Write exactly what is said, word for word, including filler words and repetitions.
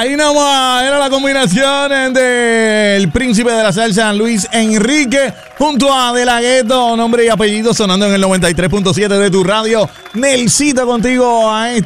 Ahí nomás era la combinación del príncipe de la salsa, Luis Enrique, junto a De La Ghetto, nombre y apellido sonando en el noventa y tres punto siete de tu radio. Nelsito contigo a esta